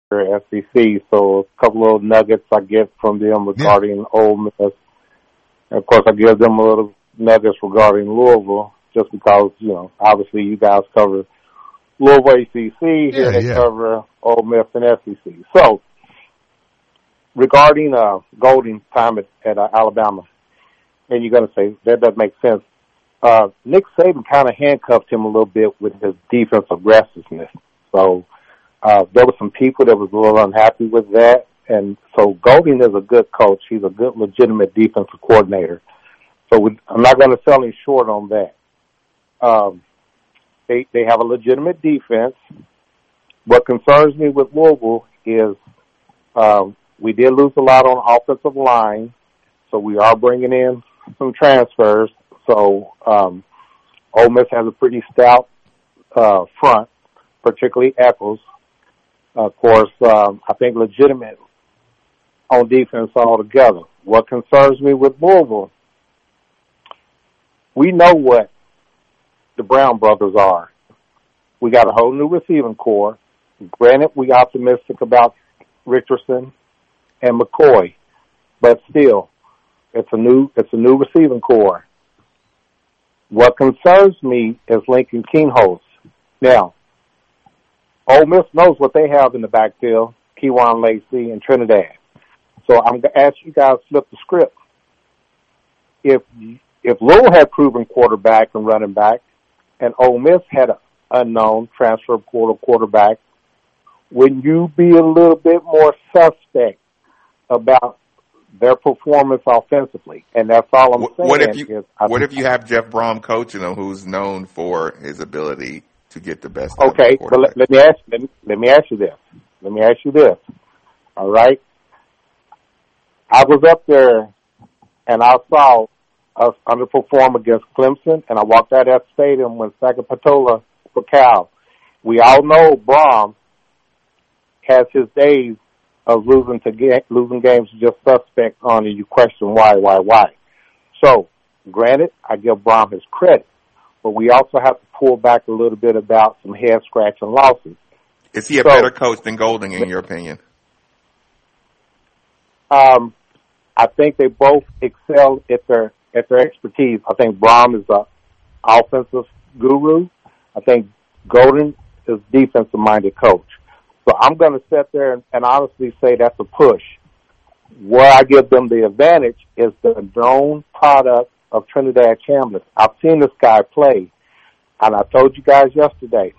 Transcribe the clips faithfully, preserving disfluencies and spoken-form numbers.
S E C. So a couple of nuggets I get from them regarding yeah. Ole Miss. And of course, I give them a little nuggets regarding Louisville, just because, you know, obviously you guys cover Louisville A C C. Here yeah, they yeah. cover Ole Miss and S E C. So regarding uh, Golding time at, at uh, Alabama, and you're going to say that doesn't make sense. Uh, Nick Saban kind of handcuffed him a little bit with his defense aggressiveness. So uh, there were some people that was a little unhappy with that. And so Golding is a good coach. He's a good, legitimate defensive coordinator. So we, I'm not going to sell him short on that. Um, they they have a legitimate defense. What concerns me with Louisville is um, we did lose a lot on offensive line, so we are bringing in some transfers. So um, Ole Miss has a pretty stout uh, front, particularly Eccles. Uh, of course, um, I think legitimate on defense altogether. What concerns me with Louisville, we know what the Brown brothers are. We got a whole new receiving core. Granted, we optimistic about Richardson and McCoy, but still, it's a new it's a new receiving core. What concerns me is Lincoln Kingholz. Now, Ole Miss knows what they have in the backfield, Kejuan Lacey and Trinidad. So I'm going to ask you guys to flip the script. If if Louisville had proven quarterback and running back, and Ole Miss had an unknown transfer portal quarterback, wouldn't you be a little bit more suspect about their performance offensively? And that's all I'm saying. What if you, is I what if you have Jeff Brom coaching them, who's known for his ability to get the best? Okay, but let, let me ask let me, let me ask you this. Let me ask you this. All right. I was up there and I saw us underperform against Clemson, and I walked out of that stadium when Sagapatola for Cal. We all know Brom has his days of losing to ga- losing games just suspect on, and you question why, why, why. So, granted, I give Brom his credit, but we also have to pull back a little bit about some head-scratching losses. Is he a so, better coach than Golding, in your opinion? Um, I think they both excel at their at their expertise. I think Brom is a offensive guru. I think Golding is defensive-minded coach. So I'm going to sit there and, and honestly say that's a push. Where I give them the advantage is the known product of Trinidad Chambliss. I've seen this guy play, and I told you guys yesterday,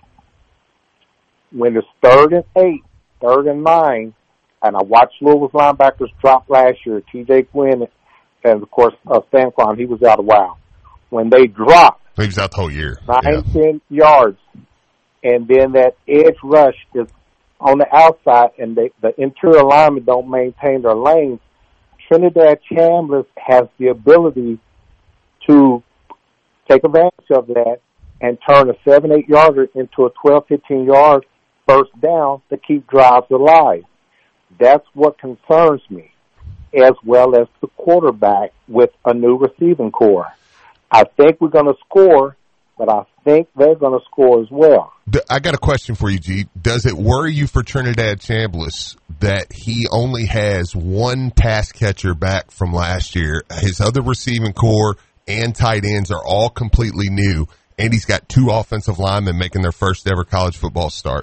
when it's third and eight, third and nine, and I watched Louisville's linebackers drop last year, T J Quinn, and of course, uh, Stanquan, he was out a while. When they dropped, he was out the whole year. Nine, yeah. ten yards, and then that edge rush is on the outside, and they, the interior linemen don't maintain their lanes. Trinidad Chambliss has the ability to take advantage of that and turn a seven, eight yarder into a twelve, fifteen yard first down to keep drives alive. That's what concerns me, as well as the quarterback with a new receiving core. I think we're going to score, but I think they're going to score as well. I got a question for you, G. Does it worry you for Trinidad Chambliss that he only has one pass catcher back from last year? His other receiving core and tight ends are all completely new, and he's got two offensive linemen making their first ever college football start.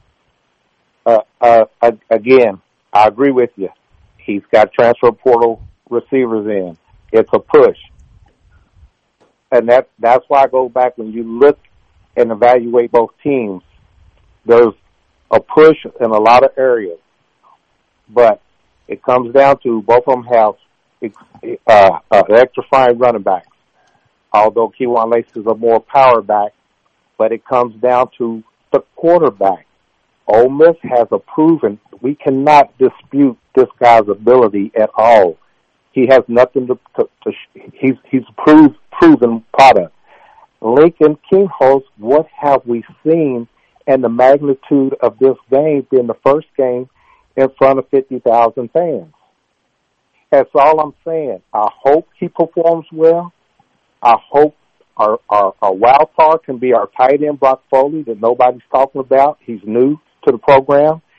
Uh, uh, again, I agree with you. He's got transfer portal receivers in. It's a push. And that that's why I go back, when you look and evaluate both teams, there's a push in a lot of areas. But it comes down to both of them have uh, uh, electrifying running backs, although Kejuan Lacey is a more power back. But it comes down to the quarterback. Ole Miss has a proven, we cannot dispute this guy's ability at all. He has nothing to, to, to he's, he's proved, proven product. Lincoln Kingholz, what have we seen, and the magnitude of this game being the first game in front of fifty thousand fans? That's all I'm saying. I hope he performs well. I hope our, our, our wild card can be our tight end, Brock Foley, that nobody's talking about. He's new to the program.